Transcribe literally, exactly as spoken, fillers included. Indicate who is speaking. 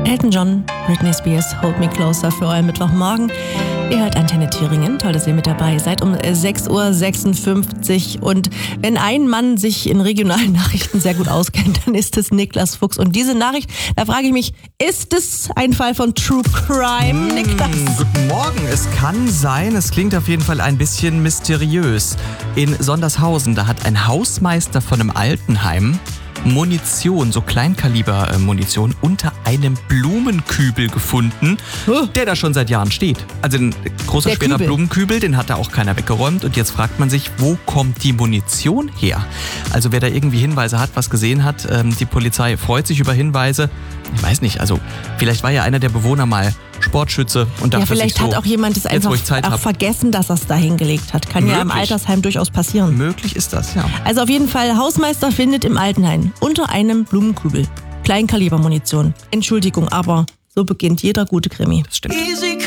Speaker 1: Elton John, Britney Spears, Hold Me Closer für euren Mittwochmorgen. Ihr hört Antenne Thüringen. Toll, dass ihr mit dabei seid um sechs Uhr sechsundfünfzig. Und wenn ein Mann sich in regionalen Nachrichten sehr gut auskennt, dann ist es Niklas Fuchs. Und diese Nachricht, da frage ich mich, ist es ein Fall von True Crime, mmh, Niklas?
Speaker 2: Guten Morgen. Es kann sein, es klingt auf jeden Fall ein bisschen mysteriös. In Sondershausen, da hat ein Hausmeister von einem Altenheim Munition, so Kleinkaliber-Munition, unter einem Blumenkübel gefunden, oh. der da schon seit Jahren steht. Also ein großer, der schwerer Kübel. Blumenkübel, den hat da auch keiner weggeräumt. Und jetzt fragt man sich, wo kommt die Munition her? Also wer da irgendwie Hinweise hat, was gesehen hat, ähm, die Polizei freut sich über Hinweise. Ich weiß nicht, also vielleicht war ja einer der Bewohner mal Sportschütze und dachte
Speaker 1: ja, vielleicht
Speaker 2: sich so,
Speaker 1: hat auch jemand es einfach auch hab. vergessen, dass er es da hingelegt hat. Kann Möglich. ja im Altersheim durchaus passieren.
Speaker 2: Möglich ist das, ja.
Speaker 1: Also auf jeden Fall, Hausmeister findet im Altenheim unter einem Blumenkübel Kleinkalibermunition. Entschuldigung, aber so beginnt jeder gute Krimi.
Speaker 2: Das stimmt.